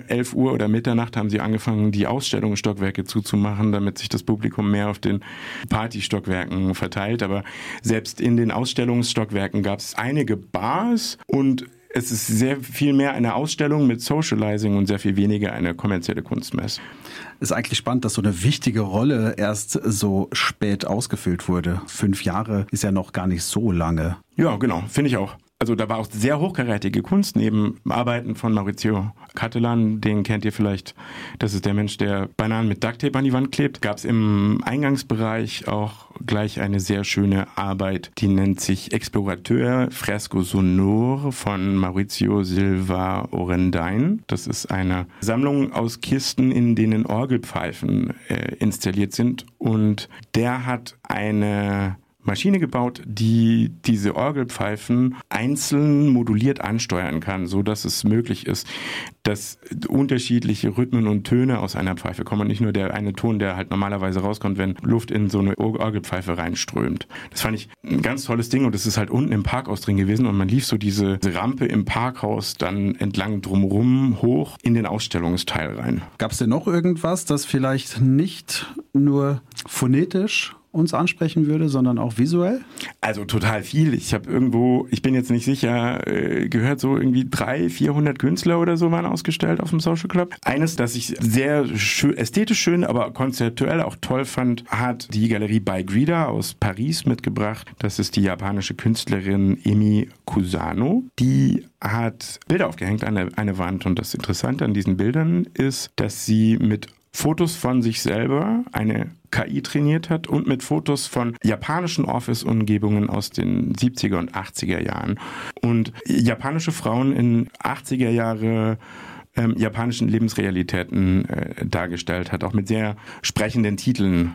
11 Uhr oder Mitternacht haben sie angefangen, die Ausstellungsstockwerke zuzumachen, damit sich das Publikum mehr auf den Partystockwerken verteilt. Aber selbst in den Ausstellungsstockwerken gab es einige Bars und es ist sehr viel mehr eine Ausstellung mit Socializing und sehr viel weniger eine kommerzielle Kunstmesse. Ist eigentlich spannend, dass so eine wichtige Rolle erst so spät ausgefüllt wurde. 5 Jahre ist ja noch gar nicht so lange. Ja, genau, finde ich auch. Also da war auch sehr hochkarätige Kunst neben Arbeiten von Maurizio Cattelan, den kennt ihr vielleicht. Das ist der Mensch, der Bananen mit Ducktape an die Wand klebt. Gab es im Eingangsbereich auch gleich eine sehr schöne Arbeit, die nennt sich Explorateur Fresco Sonore von Maurizio Silva Orendain. Das ist eine Sammlung aus Kisten, in denen Orgelpfeifen installiert sind. Und der hat eine Maschine gebaut, die diese Orgelpfeifen einzeln moduliert ansteuern kann, so dass es möglich ist, dass unterschiedliche Rhythmen und Töne aus einer Pfeife kommen und nicht nur der eine Ton, der halt normalerweise rauskommt, wenn Luft in so eine Orgelpfeife reinströmt. Das fand ich ein ganz tolles Ding und das ist halt unten im Parkhaus drin gewesen und man lief so diese Rampe im Parkhaus dann entlang drumherum hoch in den Ausstellungsteil rein. Gab es denn noch irgendwas, das vielleicht nicht nur phonetisch uns ansprechen würde, sondern auch visuell? Also total viel. Ich bin jetzt nicht sicher, gehört so irgendwie 300-400 Künstler oder so waren ausgestellt auf dem Social Club. Eines, das ich sehr ästhetisch schön, aber konzeptuell auch toll fand, hat die Galerie By Grida aus Paris mitgebracht. Das ist die japanische Künstlerin Emi Kusano. Die hat Bilder aufgehängt an eine Wand und das Interessante an diesen Bildern ist, dass sie mit Fotos von sich selber eine KI trainiert hat und mit Fotos von japanischen Office-Umgebungen aus den 70er und 80er Jahren. Und japanische Frauen in 80er Jahre japanischen Lebensrealitäten dargestellt hat, auch mit sehr sprechenden Titeln.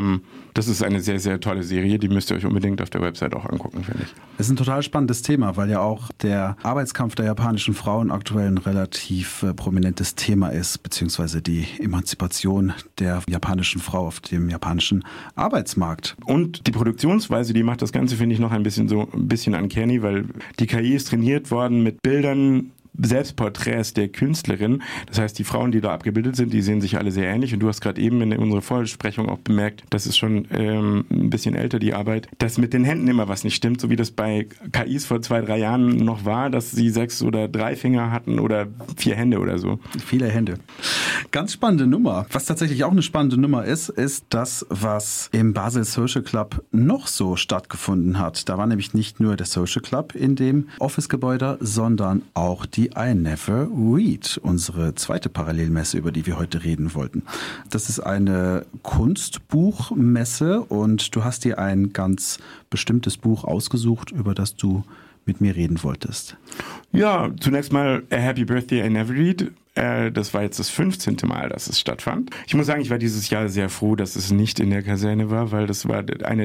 Das ist eine sehr, sehr tolle Serie, die müsst ihr euch unbedingt auf der Website auch angucken, finde ich. Es ist ein total spannendes Thema, weil ja auch der Arbeitskampf der japanischen Frauen aktuell ein relativ prominentes Thema ist, beziehungsweise die Emanzipation der japanischen Frau auf dem japanischen Arbeitsmarkt. Und die Produktionsweise, die macht das Ganze, finde ich, noch ein bisschen uncanny, weil die KI ist trainiert worden mit Bildern, Selbstporträts der Künstlerin. Das heißt, die Frauen, die da abgebildet sind, die sehen sich alle sehr ähnlich. Und du hast gerade eben in unserer Vorbesprechung auch bemerkt, das ist schon ein bisschen älter, die Arbeit, dass mit den Händen immer was nicht stimmt, so wie das bei KIs vor 2-3 Jahren noch war, dass sie 6 oder 3 Finger hatten oder 4 Hände oder so. Viele Hände. Ganz spannende Nummer. Was tatsächlich auch eine spannende Nummer ist das, was im Basel Social Club noch so stattgefunden hat. Da war nämlich nicht nur der Social Club in dem Office-Gebäude, sondern auch die I Never Read, unsere zweite Parallelmesse, über die wir heute reden wollten. Das ist eine Kunstbuchmesse und du hast dir ein ganz bestimmtes Buch ausgesucht, über das du mit mir reden wolltest. Ja, zunächst mal A Happy Birthday I Never Read. Das war jetzt das 15. Mal, dass es stattfand. Ich muss sagen, ich war dieses Jahr sehr froh, dass es nicht in der Kaserne war, weil das war eine